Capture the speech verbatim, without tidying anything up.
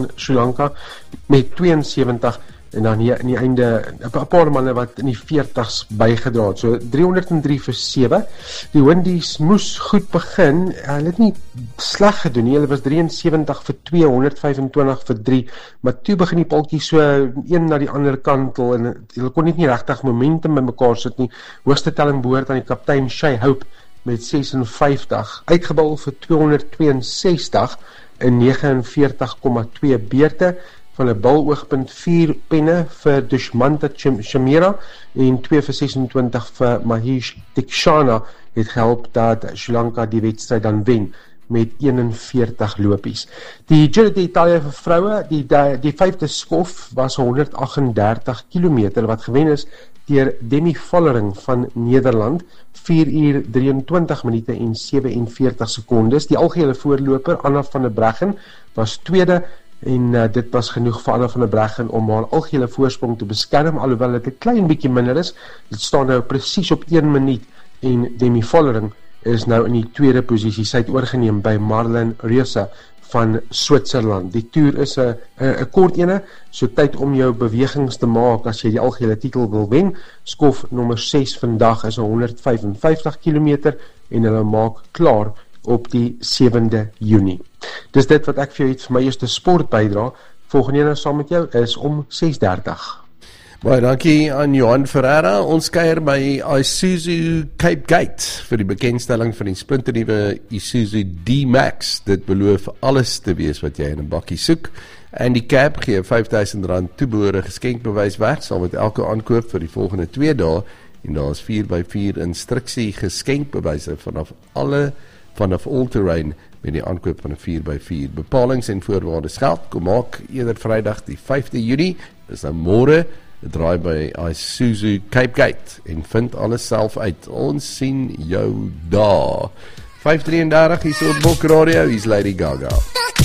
Sri Lanka met tweeënsewentig en dan hier in die einde 'n paar manne wat in die veertigs bygedra het. So driehonderd en drie vir sewe. Die Windies moes goed begin. Hulle het nie sleg gedoen nie. Hulle was drieënsewentig vir twee, honderd vyf en twintig vir drie, maar toe begin die paltjie so een na die ander kant en hulle kon net nie regtig momentum by mekaar sit nie. Hoogste telling behoort aan die kaptein Shai Hope met ses en vyftig, uitgebal vir tweehonderd twee en sestig in vyf nege vier komma twee beurte. Van 'n baloogpunt vier penne vir Dushmanta Chameera en twee vir ses en twintig vir Mahesh Dikshana het gehelp dat Sri Lanka die wedstryd dan wen met eenenveertig lopies. Die Giro d'Italia vir vroue, die, die, die vyfde skof was honderd agt en dertig kilometer wat gewen is deur Demi Vollering van Nederland, vier uur drieëntwintig minute en sewenveertig sekondes. Die algehele voorloper Anna van der Breggen was tweede en uh, dit was genoeg vir Anna van der Breggen om haar algehele voorsprong te beskerm, alhoewel dit 'n klein bietjie minder is. Dit staan nou presies op een minuut en Demi Vollering is nou in die tweede posisie. Sy het oorgeneem by Marlene Reusser van Switserland. Die toer is 'n 'n kort ene, so tyd om jou bewegings te maak as jy die algehele titel wil wen. Skof nommer ses vandag is honderd vyf en vyftig kilometer en hulle maak klaar op die sewende Junie. Dis dit wat ek vir jou het vir my eerste sport bydra. Volgende ene saam met jou is om ses dertig. Baie dankie aan Johan Ferreira. Ons kuier by Isuzu Cape Gate vir die bekendstelling van die splinternuwe Isuzu D-Max. Dit beloof alles te wees wat jy in 'n bakkie soek. En die Cab gee vyf duisend rand toebehore geskenkbewys weg, saam met elke aankoop vir die volgende twee dae. En daar is vier by vier instruksie geskenkbewyse vanaf alle vanaf all-terrain met die aankoop van 'n vier by vier. Bepalings en voorwaardes geld. Kom maak eerder Vrydag die vyfde Junie, dis nou môre, draai by Isuzu Cape Gate en vind alles self uit. Ons sien jou daar. vyf drie drie hier so op Bok Radio, hier's Lady Gaga.